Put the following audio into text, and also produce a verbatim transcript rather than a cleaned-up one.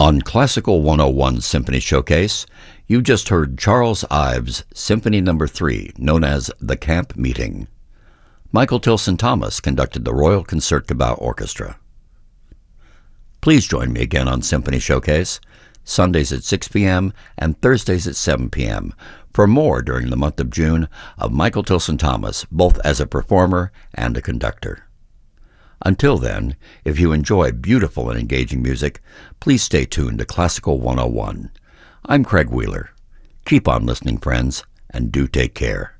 On Classical one oh one Symphony Showcase, you just heard Charles Ives' Symphony Number three, known as The Camp Meeting. Michael Tilson Thomas conducted the Royal Concertgebouw Orchestra. Please join me again on Symphony Showcase, Sundays at six p.m. and Thursdays at seven p.m. for more during the month of June of Michael Tilson Thomas, both as a performer and a conductor. Until then, if you enjoy beautiful and engaging music, please stay tuned to Classical one oh one. I'm Craig Wheeler. Keep on listening, friends, and do take care.